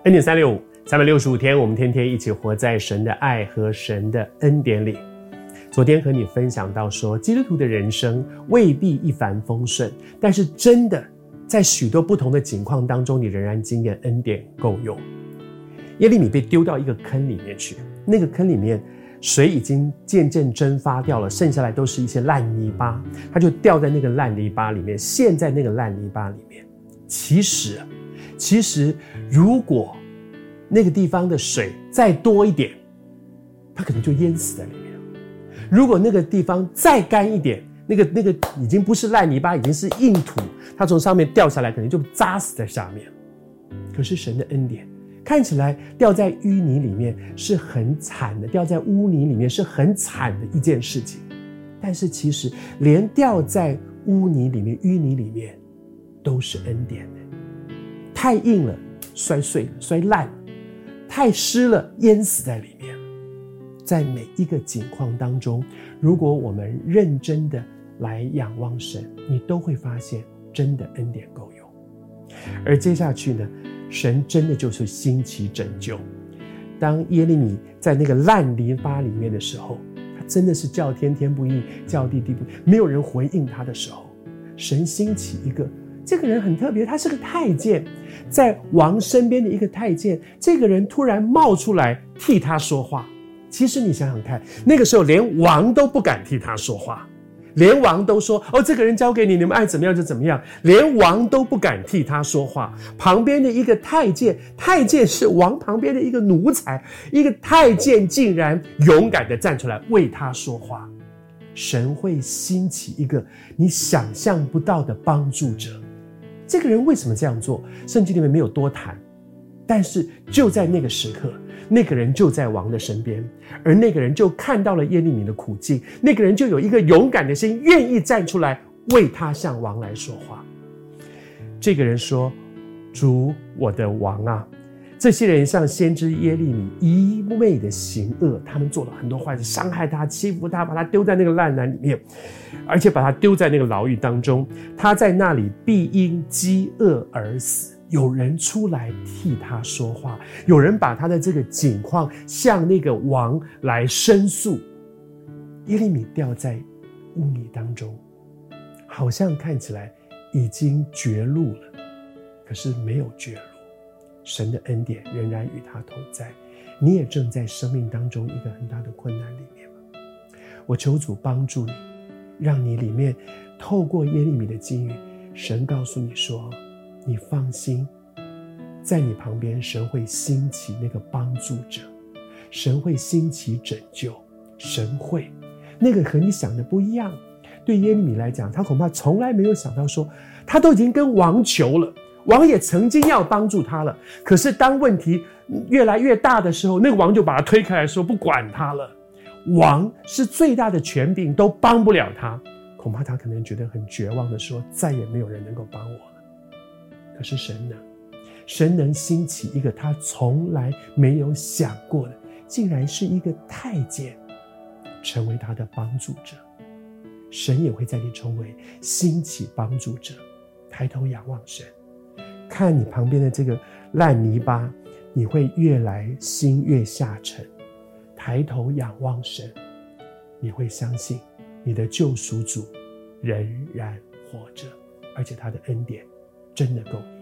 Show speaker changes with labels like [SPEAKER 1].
[SPEAKER 1] 恩典365，365天，我们天天一起活在神的爱和神的恩典里。昨天和你分享到说，基督徒的人生未必一帆风顺，但是真的在许多不同的境况当中，你仍然经验恩典够用。耶利米被丢到一个坑里面去，那个坑里面水已经渐渐蒸发掉了，剩下来都是一些烂泥巴，他就掉在那个烂泥巴里面，陷在那个烂泥巴里面。其实如果那个地方的水再多一点，他可能就淹死在里面。如果那个地方再干一点，那个已经不是烂泥巴，已经是硬土，他从上面掉下来可能就扎死在下面。可是神的恩典看起来掉在淤泥里面是很惨的，掉在污泥里面是很惨的一件事情，但是其实连掉在污泥里面淤泥里面都是恩典的。太硬了摔碎了摔烂了，太湿了淹死在里面。在每一个境况当中，如果我们认真的来仰望神，你都会发现真的恩典够用。而接下去呢，神真的就是兴起拯救。当耶利米在那个烂泥巴里面的时候，他真的是叫天天不应，叫地地不应，没有人回应他的时候，神兴起一个，这个人很特别，他是个太监，在王身边的一个太监，这个人突然冒出来替他说话。其实你想想看，那个时候连王都不敢替他说话，连王都说这个人交给你，你们爱怎么样就怎么样，连王都不敢替他说话。旁边的一个太监是王旁边的一个奴才，一个太监竟然勇敢地站出来为他说话。神会兴起一个你想象不到的帮助者。这个人为什么这样做？圣经里面没有多谈，但是就在那个时刻，那个人就在王的身边，而那个人就看到了耶利米的苦境，那个人就有一个勇敢的心，愿意站出来为他向王来说话。这个人说：主我的王啊，这些人向先知耶利米一味的行恶，他们做了很多坏事，伤害他，欺负他，把他丢在那个烂篮里面，而且把他丢在那个牢狱当中，他在那里必因饥饿而死。有人出来替他说话，有人把他的这个境况向那个王来申诉。耶利米掉在污泥当中，好像看起来已经绝路了，可是没有绝路，神的恩典仍然与他同在。你也正在生命当中一个很大的困难里面吗？我求主帮助你，让你里面透过耶利米的经语，神告诉你说，你放心，在你旁边神会兴起那个帮助者，神会兴起拯救，神会那个和你想的不一样。对耶利米来讲，他恐怕从来没有想到说，他都已经跟王求了，王也曾经要帮助他了，可是当问题越来越大的时候，那个王就把他推开来说不管他了。王是最大的权柄，都帮不了他，恐怕他可能觉得很绝望的说，再也没有人能够帮我了。可是神能兴起一个他从来没有想过的，竟然是一个太监，成为他的帮助者。神也会在你周围兴起帮助者。抬头仰望神，看你旁边的这个烂泥巴，你会越来心越下沉。抬头仰望神，你会相信你的救赎主仍然活着，而且他的恩典真的够用。